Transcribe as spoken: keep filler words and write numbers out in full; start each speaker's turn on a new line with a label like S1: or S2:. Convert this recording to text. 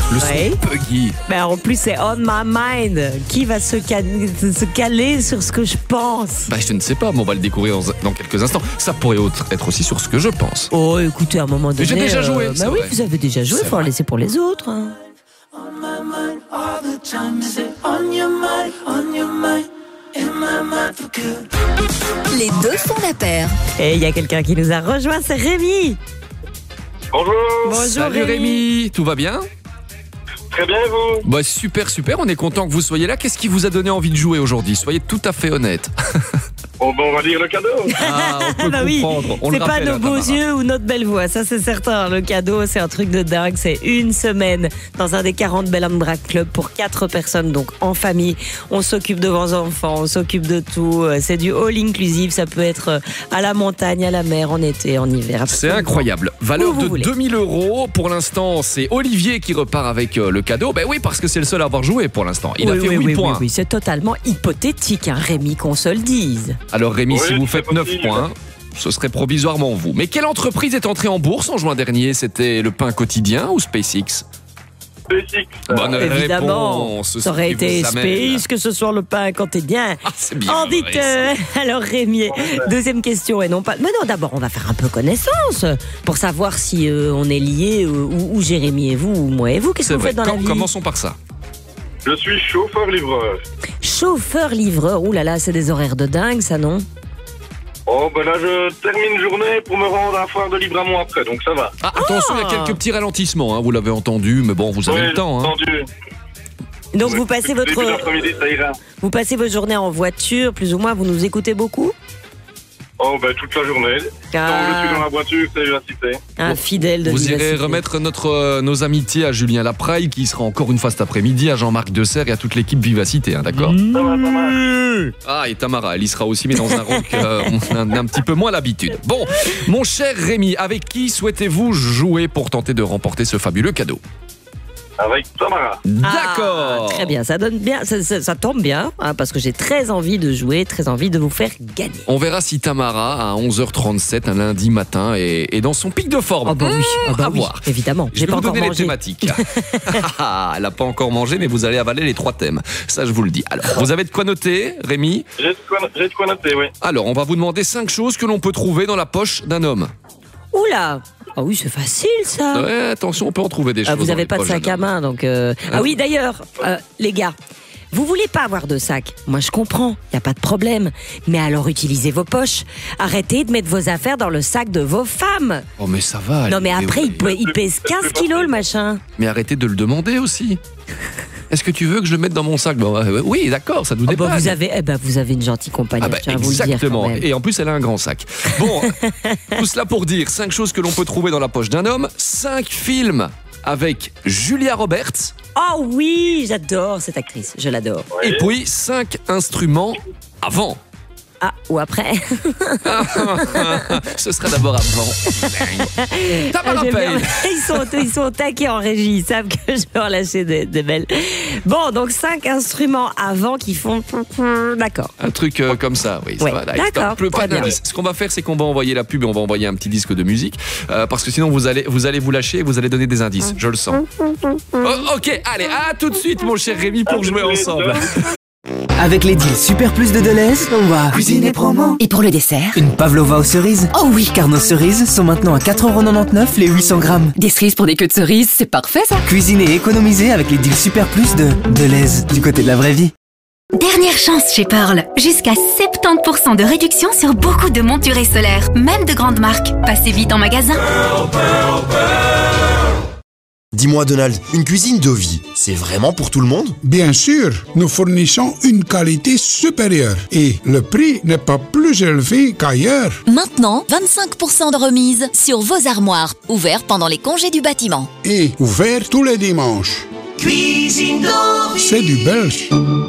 S1: Le son
S2: Oui.
S1: buggy.
S2: Mais en plus, c'est on my mind. Qui va se, cal- se caler sur ce que je pense?
S1: Bah, je ne sais pas, mais on va le découvrir dans, dans quelques instants. Ça pourrait autre- être aussi sur ce que je pense.
S2: Oh, écoutez, à un moment donné.
S1: j'ai déjà joué,
S2: euh,
S1: c'est
S2: bah oui,
S1: vrai.
S2: vous avez déjà joué,
S1: C'est
S2: il faut en
S1: vrai.
S2: laisser pour les autres. hein.
S3: On my mind all the time. Is it on your mind, on your mind, in my mind for good?
S4: Les deux font la paire.
S2: Et il y a quelqu'un qui nous a rejoint, c'est Rémi.
S5: Bonjour.
S2: Bonjour
S1: Salut Rémi, tout va bien?
S5: Très bien, et vous?
S1: Bah super, super, on est content que vous soyez là. Qu'est-ce qui vous a donné envie de jouer aujourd'hui? Soyez tout à fait honnête.
S5: Bon, ben, on va lire le cadeau.
S1: Ah, on peut
S2: bah oui,
S1: comprendre. On
S2: c'est
S1: le
S2: pas
S1: rappelle,
S2: nos
S1: hein,
S2: beaux
S1: Tamara.
S2: yeux ou notre belle voix, ça c'est certain. Le cadeau, c'est un truc de dingue. C'est une semaine dans un des quarante Bel Am Drag Club pour quatre personnes, donc en famille. On s'occupe de vos enfants, on s'occupe de tout. C'est du all inclusive, ça peut être à la montagne, à la mer, en été, en hiver.
S1: C'est
S2: absolument.
S1: incroyable. Valeur
S2: Où vous
S1: de
S2: voulez.
S1: deux mille euros. Pour l'instant, c'est Olivier qui repart avec euh, le cadeau. Ben oui, parce que c'est le seul à avoir joué pour l'instant. Il
S2: oui,
S1: a fait
S2: oui,
S1: huit
S2: oui,
S1: points.
S2: oui, oui, c'est totalement hypothétique, hein, Rémi, qu'on se le dise.
S1: Alors Rémi,
S5: Oui,
S1: si vous
S5: c'est
S1: faites neuf
S5: possible.
S1: points, ce serait provisoirement vous. Mais quelle entreprise est entrée en bourse en juin dernier? C'était le pain quotidien ou SpaceX?
S5: SpaceX.
S1: Bonne
S2: Évidemment,
S1: réponse.
S2: ça aurait
S1: Ce qui
S2: été
S1: vous amène.
S2: Space, que ce soit le pain quotidien.
S1: Ah, c'est bien.
S2: En dites,
S1: vrai, ça.
S2: euh, alors Rémi, deuxième question et non pas. Mais non, d'abord on va faire un peu connaissance pour savoir si euh, on est liés euh, ou, ou Jérémy et vous ou moi et vous. Qu'est-ce
S1: C'est
S2: que vous
S1: vrai.
S2: faites dans
S1: Com-
S2: la vie?
S1: Commençons par ça.
S5: Je suis chauffeur-livreur.
S2: Chauffeur-livreur. Ouh là là, c'est des horaires de dingue, ça non?
S5: Oh, ben là, je termine journée pour me rendre à Foire de Libramont après, donc ça va.
S1: Ah, attention, il y a quelques petits ralentissements. hein, vous l'avez entendu, mais bon, vous avez
S5: Oui,
S1: le temps.
S5: j'ai
S1: hein.
S5: entendu.
S2: Donc vous passez
S5: Début
S2: votre
S5: d'après-midi, ça ira.
S2: vous passez votre journée en voiture, plus ou moins. Vous nous écoutez beaucoup?
S5: Oh, ben toute la journée. Quand je suis dans la voiture, c'est Vivacité.
S2: Un fidèle de
S1: Vous irez
S2: Vivacité.
S1: remettre notre, euh, nos amitiés à Julien Lapraille, qui sera encore une fois cet après-midi, à Jean-Marc Desserre et à toute l'équipe Vivacité, hein, d'accord
S5: Ça va, ça va.
S1: Ah, et Tamara, elle y sera aussi, mais dans un rôle qu'on a un petit peu moins l'habitude. Bon, mon cher Rémi, avec qui souhaitez-vous jouer pour tenter de remporter ce fabuleux cadeau?
S5: Avec Tamara.
S1: D'accord.
S2: Ah, très bien, ça donne bien, ça, ça- ça tombe bien, hein, parce que j'ai très envie de jouer, très envie de vous faire gagner.
S1: On verra si Tamara, à onze heures trente-sept, un lundi matin, est, est dans son pic de forme.
S2: Oh bah oui, oh bah
S1: à
S2: oui,
S1: voir.
S2: évidemment.
S1: Je
S2: J'ai
S1: vais
S2: pas
S1: vous
S2: encore
S1: donner les
S2: mangé.
S1: thématiques. Ah, elle n'a pas encore mangé, mais vous allez avaler les trois thèmes. Ça, je vous le dis. Alors, vous avez de quoi noter, Rémi?
S5: J'ai de quoi, j'ai de quoi noter, oui.
S1: Alors, on va vous demander cinq choses que l'on peut trouver dans la poche d'un homme.
S2: Oula, ah oui, c'est facile ça.
S1: Ouais, attention, on peut en trouver des
S2: Ah,
S1: choses.
S2: vous
S1: dans
S2: n'avez
S1: les
S2: pas de
S1: poches
S2: sac
S1: d'un
S2: à
S1: homme.
S2: main, donc. euh, Ah oui, d'ailleurs, euh, les gars, vous voulez pas avoir de sac? Moi, je comprends, y a pas de problème. Mais alors, utilisez vos poches. Arrêtez de mettre vos affaires dans le sac de vos femmes.
S1: Oh, mais ça va.
S2: Non, mais
S1: allez,
S2: après,
S1: ouais.
S2: il, peut- il pèse quinze kilos le machin.
S1: Mais arrêtez de le demander aussi. Est-ce que tu veux que je le mette dans mon sac? Bon, euh, Oui, d'accord, ça nous
S2: Oh, bah,
S1: dépanne.
S2: vous avez, eh ben, vous avez une gentille compagne,
S1: Ah bah,
S2: je tiens à vous le dire.
S1: exactement.
S2: quand même.
S1: Et en plus, elle a un grand sac. Bon, tout cela pour dire cinq choses que l'on peut trouver dans la poche d'un homme, cinq films avec Julia Roberts,
S2: Oh oui, j'adore cette actrice, je l'adore.
S1: et puis cinq instruments avant.
S2: Ah, ou après.
S1: Ce sera d'abord avant. Tamara
S2: Ah, j'aime
S1: Payne.
S2: bien. Ils sont, ils sont taqués en régie, ils savent que je vais en lâcher des, des belles. Bon, donc cinq instruments avant qui font. D'accord.
S1: Un truc euh, comme ça, oui. Ça
S2: Ouais,
S1: va, là,
S2: d'accord,
S1: stop, pas
S2: très bien.
S1: d'indice. Ce qu'on va faire, c'est qu'on va envoyer la pub et on va envoyer un petit disque de musique. euh, parce que sinon, vous allez, vous allez vous lâcher et vous allez donner des indices. Je le sens. Oh, ok, allez, à tout de suite, mon cher Rémi, pour jouer ensemble.
S6: Avec les deals Super Plus de Deleuze, on va cuisiner promo.
S4: Et pour le dessert?
S6: Une pavlova aux cerises.
S4: Oh oui!
S6: Car nos cerises sont maintenant à quatre euros quatre-vingt-dix-neuf les huit cents grammes.
S4: Des cerises pour des queues de cerises, c'est parfait ça!
S6: Cuisiner et économiser avec les deals Super Plus de Deleuze, du côté de la vraie vie.
S7: Dernière chance chez Pearl. Jusqu'à soixante-dix pour cent de réduction sur beaucoup de monturés solaires, même de grandes marques. Passez vite en magasin.
S8: Dis-moi Donald, une cuisine Dovi, c'est vraiment pour tout le monde?
S9: Bien sûr, nous fournissons une qualité supérieure et le prix n'est pas plus élevé qu'ailleurs.
S4: Maintenant, vingt-cinq pour cent de remise sur vos armoires, ouverts pendant les congés du bâtiment.
S9: Et ouvert tous les dimanches.
S3: Cuisine Dovi.
S9: C'est du belge.